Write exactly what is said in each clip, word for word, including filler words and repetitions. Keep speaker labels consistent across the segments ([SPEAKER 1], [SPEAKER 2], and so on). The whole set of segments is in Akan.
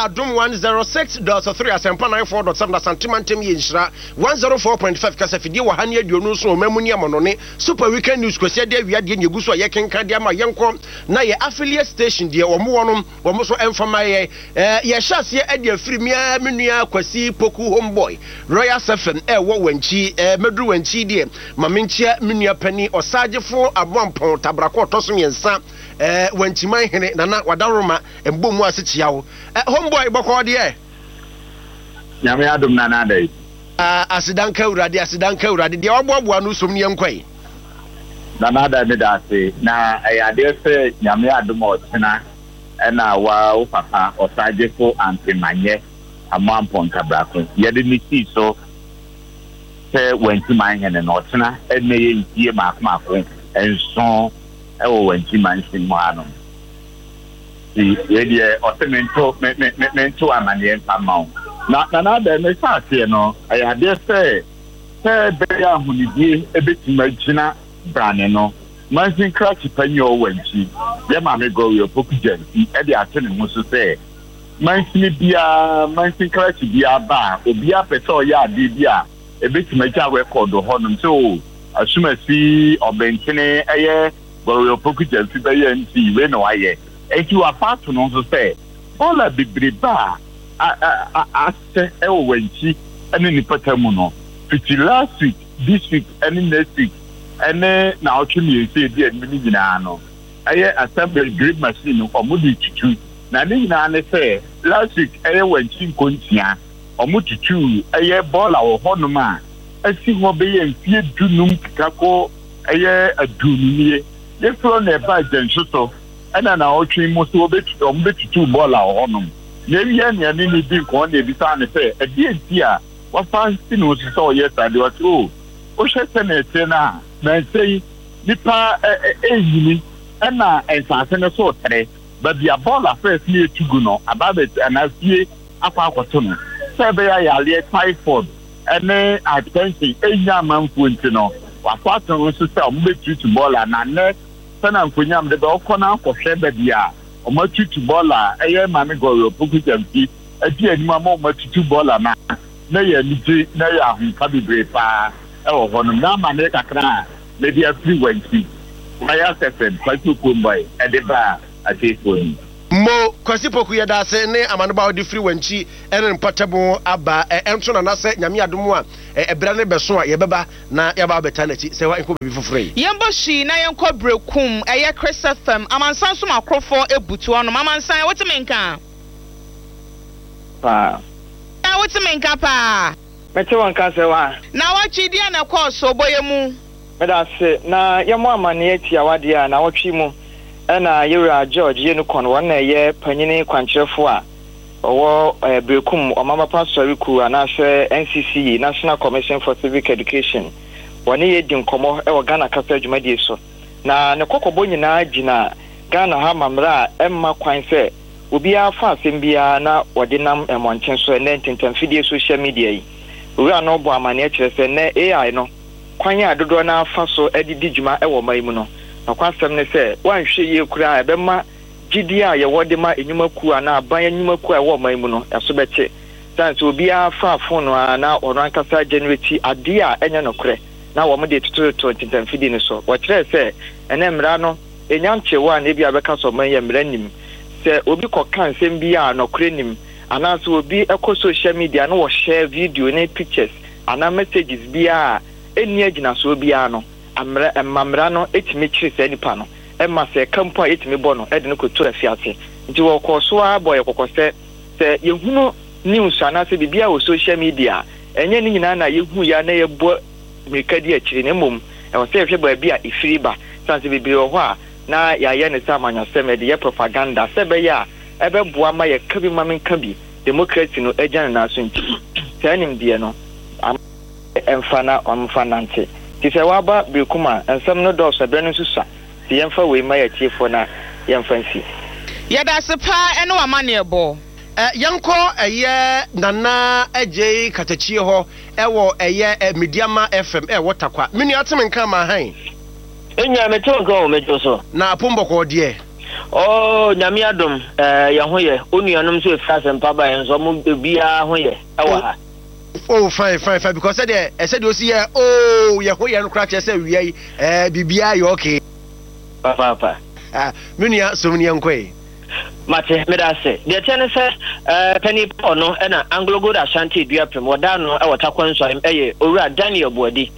[SPEAKER 1] Adum one oh six point three Asempa ninety-four point seven Santimantem Yenshira one oh four point five Kasafidi wa hania diono so mamuni amonone Super Weekend News kwesi ade awia de nyeguso ye kenka de ama yenko na ye affiliate station de omo wonom omo so emfama ye ye hyase ade afiri mia menua kwasi poku homeboy Royal Seven e wo wanchi medru wanchi de mamenchia menua pani osagefo aboampon tabrako toso yensa eh wanchiman hene nana wadaroma embomu asechia wo homeboy boko de
[SPEAKER 2] nyame adom nana dai
[SPEAKER 1] ah asidanka urade asidanka urade de oboaboa no som ne enkwai
[SPEAKER 2] nana dai me da se na ayade se nyame adom otena ena wa wo papa osagefo ampemanye amampon tabrako yede ni si so se wanchiman hene no otena ene ye ntie maakmaako enso ewo wanchiman sin mo ano yedi osemento me me mento amane pamao na na na da me saase no ayade se se be ya hunidie ebetima gina brane no mansin crash panyo wanchi ye ma me go yo pokujan e de atene mu so se mansin bia mansin crash bia ba obi apese o ya ade bia ebetima ja record ho no so asumasi obentene eye go yo pokujan fi be ye nti we no aye if you are part to know so say all a bibriba a a a se e o wanchi ene ni patamu no fiti last week this week and next week ene na otwemi say di admini nyina no aye assembly grade machine omudi tutu na ni nyina ne say last week aye wanchi nkontia omututu aye bola wo honoma asi ho be ye mfie dunum kako aye adunumie ye fro na ba jansoto ana na otwi mo so obetu ombetutu bola honum ye ye ne ne ni bi ko na bi sa ne say e di enti a wa fancy no so yes ade wa o o hwese na ete na na sei nipa ehini ana ensase ne so tere ba bia bola first ni etugu no ababet anafie akwa akoto no say be ya yale typhoid ene hypertension enya manfu enti no wa fato so say ombetutu bola na ne sana mfunyam de be okona akohwe be dia omatutu bola eye mame goro poku jampi adi anima omatutu bola na na ye nije na ya hunka bibre pa e wo hono na ma ne kakra le dia free wanti Royal Seven kwatu komboy e de ba atefoni
[SPEAKER 1] mo kwasi poku ye da se ne amanoba odi free wanchi ene mpatabo aba enso na na se nyame adom a ebra ne beso a ye beba na ye ba beta na chi se wa enko bebi fofore
[SPEAKER 3] yembo shi na yenko brekum eye Christopher amansan so makrofo ebutu ono amansan wotimenka
[SPEAKER 4] pa
[SPEAKER 3] na wotimenka pa
[SPEAKER 4] mete wanka se wa
[SPEAKER 3] na wachi dia na course oboyemu
[SPEAKER 4] meda se na yemo amane atia wade a na wotwi mu ena Yura George yenu kon wona ye panyini kwankyerefo a owo brekum omama pastor ku anase N C C National Commission for Civic Education wona ye di nkomo e wo Ghana kasa adwumadi so na ne kokobo nyina gina Ghana ha mamra emma kwan se obi afa asembia na wode nam emonchen so ne ntentamfidie social media yi owura no bo amane a kire se ne A I no kwan ya dodo na afa so edidi dwuma e wo mai mu no na kwasem ne se wanhwe ye kura ebema gidi a ye wode ma enyumaku ana aban enyumaku a wo man mu no yaso bete sanse obi a fa phone na ono ankasa generate ade a enya no kure na wo mo de tutu twenty fifteen ne so wo kire se ene mra no enyamche wa na bia beka so man ye mra nim se obi ko kan sem bia no kure nim ana so obi eko social media no wo share video ne pictures ana messages bia eni agina so bia no amra amamra no etimi kire se nipa no emma se kampo a etimi bo no ede no ko tura fiate nti wo ko so aboy kokose se yehunu news ana se bibia wo social media enye ni nyina na yehu ya na yebo mikadi akiri ne mom e wo se hwe ba bia ifiri ba sanse bibiri ho a na ya ye ne samanya semede ye propaganda se be ya ebe boa ma ye kabi mamen kabi democracy no ejana na so nti tanim die no emfana omfanante ti se wa ba bekuma ensem no do so be no susa ti yemfa we ma ya tiefo na yemfansi
[SPEAKER 3] yeda sepa eno amane ebo
[SPEAKER 1] eh yanko eye nana eje katachie ho ewo eye Mediama F M e wotakwa mini ateme nka ma han
[SPEAKER 5] enya me to go me so
[SPEAKER 1] na apombo ko de
[SPEAKER 5] Oh, Nyamiadum, uh, Yahoye, Unianum to Fast and Papa and some Bia Hoye.
[SPEAKER 1] Oh, fine, fine, fine. Because I said, I said, you see, oh, Yahoye and Cratch, I said, we are Bibia, you okay?
[SPEAKER 5] Papa.
[SPEAKER 1] Ah, Munia, so many young quay.
[SPEAKER 5] Mate, Medase. The tennis, uh, Penny Pono, and Anglo Good Ashanti, Diaprim, Wadano, our Taquan, so I'm a Ura Daniel Body.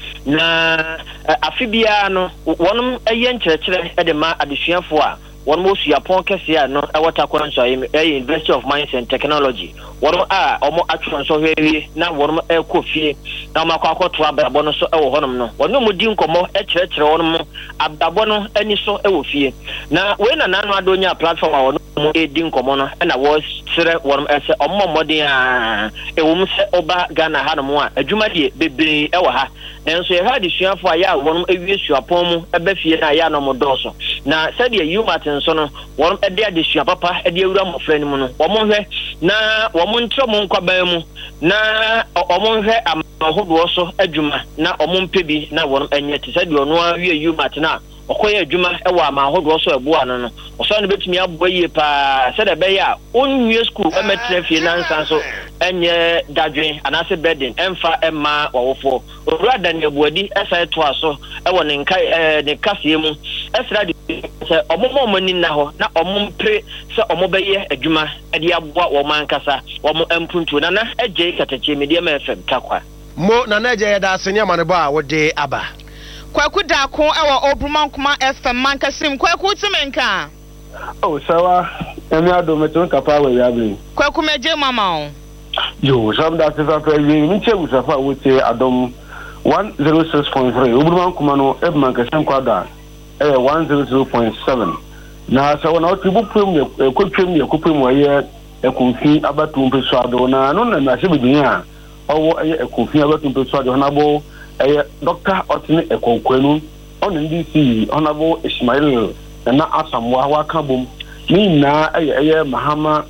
[SPEAKER 5] Na Afibiano, one a young church at the Ma at the Shiafua. One most Yapon Cassia, no, our Taquan, so I'm a University of Mines and Technology. One are or more action so heavy, now one air coffee, now Macako to Ababono so honum. One no mudim como, a church or more, Ababono, any so elfie. Now, when an Adonia platform or aiding commoner, and I was Sir one as a more modern a woman set Oba Ghana Hanamoa, a Jumadi, baby, Ewaha. And so you had the share for a year, one a wish you upon a Befi and a Yano Modoso. Now, said you, Martin Sono, one a dear dish, papa, a dear rum of friend, one more, now, one trouble, Quabemu, now, among her, I'm a whole also, a Juma, now, among Pibby, now one, and yet said you know, you, Martina. Okoye Juma ewa ma hodo so ebu ano no o so ne betumi aboye pa said be ya onwie school e metre fie nansa so enye dadwen anase bedding emfa emma wawofo owura dan ebuadi esa to aso e wo ne nka ne kase mu esra de se omomo mani na ho na omom pre se omobeye adwuma e de aboa wo mankasa wo mo empuntu na na eje katache media ma fm takwa
[SPEAKER 1] mo na na eje da asenya manebo a wo de aba
[SPEAKER 3] Kwaku Dako, our Obrman Kuma F M Mankasim, Kwaku Timenka.
[SPEAKER 6] Oh, Sawa, and I don't meet on Kappa with Yabi.
[SPEAKER 3] Kwaku Major Mamma.
[SPEAKER 6] You, some that is after you, Mitchell with Safa would say Adam one zero six point three, Obrman Kumano, F Mankasim Quadra, eh, one zero zero point seven. Now, so now to book him, a quick film, a coupon where a coffee about to persuade on a Shibunia, or a coffee about to persuade on a Doctor Otni Ekonkwenu on N D C, Honorable Ismail, and not Asamoah Kabum, me na a Mahama,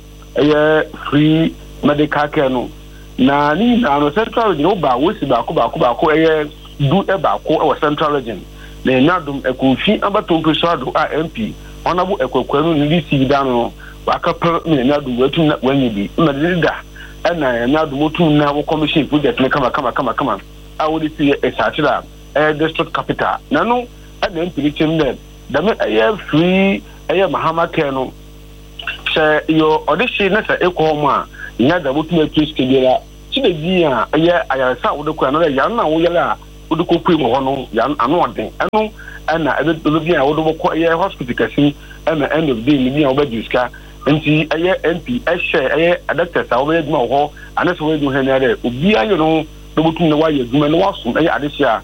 [SPEAKER 6] a free medical care. Na ni na central region, Oba, Wisi Bakuba, Kubako, a do a Bako or central region. They nadum a confi about to persuade our M P, Honorable Ekonkwenu, N D C Dano, Baka me nadu wetu when you be, Madida, and I am now the Motu now commission put that come, come, come, come. I would see a Satira, a district capital. Nano, I didn't preach him then. The air free, a Mahama Kano. Say your audition as a Ekoma, you had the ultimate twist together. See the dear, a year I saw with the Quana, Yana, Uyala, Uduku Hono, Yan, and one thing. I know, and I did Olivia, Odomo, hospital casino, and the end of the day, Obeduska, and see a year N P, a share, a doctor, I already know, and that's where you had it. Ubia, you know. Between the way you do and was from a Adisia,